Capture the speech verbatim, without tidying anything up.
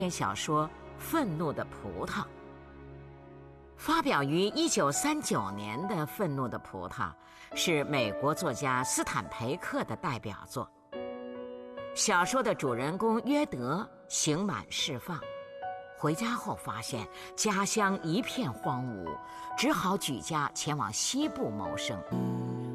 篇小说《愤怒的葡萄》。发表于一九三九年的《愤怒的葡萄》是美国作家斯坦培克的代表作。小说的主人公约德刑满释放，回家后发现家乡一片荒芜，只好举家前往西部谋生。